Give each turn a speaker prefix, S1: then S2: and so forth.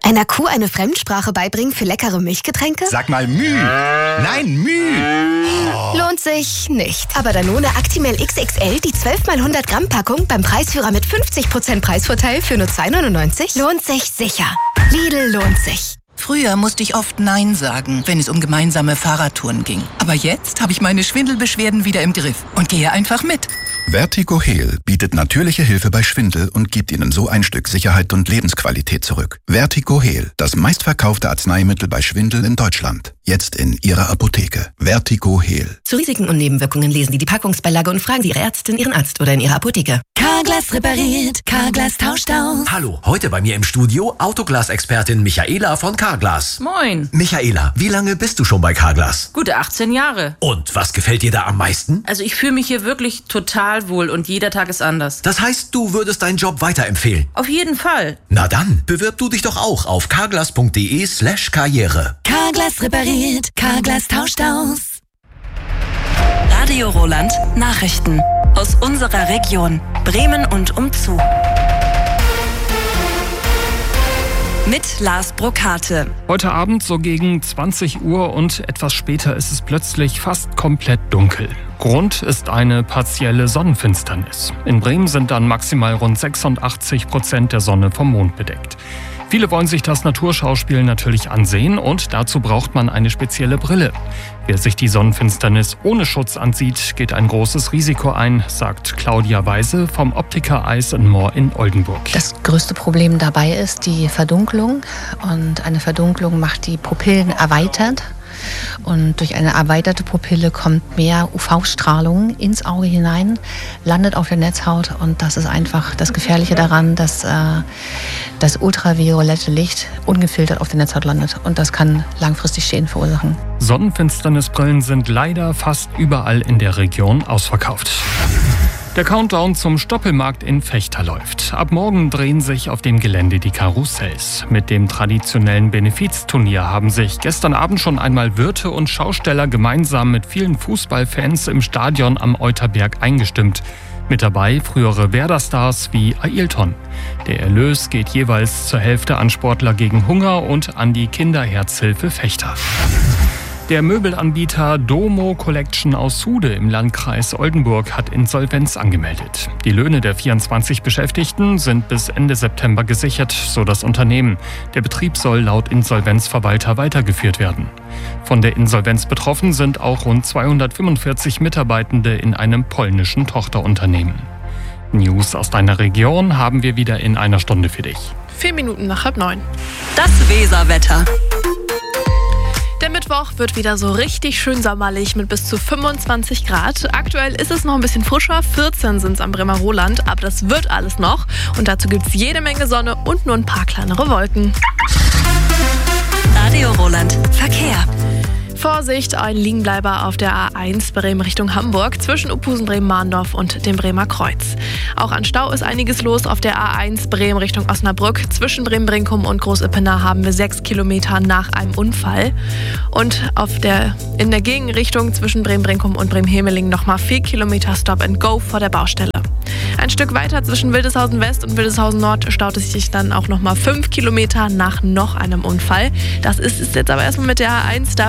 S1: Einer Kuh eine Fremdsprache beibringen für leckere Milchgetränke?
S2: Sag mal Müh. Nein, Müh.
S1: Oh. Lohnt sich nicht. Aber Danone Actimel XXL, die 12 x 100 Gramm Packung beim Preisführer mit 50% Preisvorteil für nur 2,99 lohnt sich sicher. Lidl lohnt sich.
S3: Früher musste ich oft Nein sagen, wenn es um gemeinsame Fahrradtouren ging. Aber jetzt habe ich meine Schwindelbeschwerden wieder im Griff und gehe einfach mit.
S4: Vertigo-Heal bietet natürliche Hilfe bei Schwindel und gibt Ihnen so ein Stück Sicherheit und Lebensqualität zurück. Vertigo-Heal, das meistverkaufte Arzneimittel bei Schwindel in Deutschland. Jetzt in Ihrer Apotheke. Vertigo-Heal.
S5: Zu Risiken und Nebenwirkungen lesen Sie die Packungsbeilage und fragen Sie Ihre Ärztin, Ihren Arzt oder in Ihrer Apotheke.
S6: Carglass repariert, Carglass tauscht aus.
S7: Hallo, heute bei mir im Studio Autoglas-Expertin Michaela von Carglass.
S8: Moin.
S7: Michaela, wie lange bist du schon bei Carglass?
S8: Gute 18 Jahre.
S7: Und was gefällt dir da am meisten?
S8: Also ich fühle mich hier wirklich total wohl und jeder Tag ist anders.
S7: Das heißt, du würdest deinen Job weiterempfehlen?
S8: Auf jeden Fall.
S7: Na dann, bewirb du dich doch auch auf carglass.de/karriere.
S6: Carglass repariert, Carglass tauscht aus.
S9: Radio Roland Nachrichten aus unserer Region Bremen und umzu. Mit Lars Brokate.
S10: Heute Abend so gegen 20 Uhr und etwas später ist es plötzlich fast komplett dunkel. Grund ist eine partielle Sonnenfinsternis. In Bremen sind dann maximal rund 86% der Sonne vom Mond bedeckt. Viele wollen sich das Naturschauspiel natürlich ansehen und dazu braucht man eine spezielle Brille. Wer sich die Sonnenfinsternis ohne Schutz ansieht, geht ein großes Risiko ein, sagt Claudia Weise vom Optiker Eyes & More in Oldenburg.
S11: Das größte Problem dabei ist die Verdunklung und eine Verdunklung macht die Pupillen erweitert. Und durch eine erweiterte Pupille kommt mehr UV-Strahlung ins Auge hinein, landet auf der Netzhaut und das ist einfach das Gefährliche daran, dass das ultraviolette Licht ungefiltert auf der Netzhaut landet und das kann langfristig Schäden verursachen.
S10: Sonnenfinsternisbrillen sind leider fast überall in der Region ausverkauft. Der Countdown zum Stoppelmarkt in Vechta läuft. Ab morgen drehen sich auf dem Gelände die Karussells. Mit dem traditionellen Benefizturnier haben sich gestern Abend schon einmal Wirte und Schausteller gemeinsam mit vielen Fußballfans im Stadion am Euterberg eingestimmt. Mit dabei frühere Werder-Stars wie Ailton. Der Erlös geht jeweils zur Hälfte an Sportler gegen Hunger und an die Kinderherzhilfe Vechta. Der Möbelanbieter Domo Collection aus Sude im Landkreis Oldenburg hat Insolvenz angemeldet. Die Löhne der 24 Beschäftigten sind bis Ende September gesichert, so das Unternehmen. Der Betrieb soll laut Insolvenzverwalter weitergeführt werden. Von der Insolvenz betroffen sind auch rund 245 Mitarbeitende in einem polnischen Tochterunternehmen. News aus deiner Region haben wir wieder in einer Stunde für dich.
S12: 4 Minuten nach 8:30.
S9: Das Weserwetter.
S12: Der Mittwoch wird wieder so richtig schön sommerlich mit bis zu 25 Grad. Aktuell ist es noch ein bisschen frischer, 14 sind es am Bremer Roland, aber das wird alles noch. Und dazu gibt es jede Menge Sonne und nur ein paar kleinere Wolken.
S9: Radio Roland Verkehr.
S12: Vorsicht, ein Liegenbleiber auf der A1 Bremen Richtung Hamburg zwischen Uphusen, Bremen-Mahndorf und dem Bremer Kreuz. Auch an Stau ist einiges los auf der A1 Bremen Richtung Osnabrück. Zwischen Bremen-Brinkum und Groß-Ippenau haben wir 6 Kilometer nach einem Unfall. Und in der Gegenrichtung zwischen Bremen-Brinkum und Bremen-Hemeling nochmal 4 Kilometer Stop and Go vor der Baustelle. Ein Stück weiter zwischen Wildeshausen West und Wildeshausen Nord staut es sich dann auch nochmal 5 Kilometer nach noch einem Unfall. Das ist es jetzt aber erstmal mit der A1.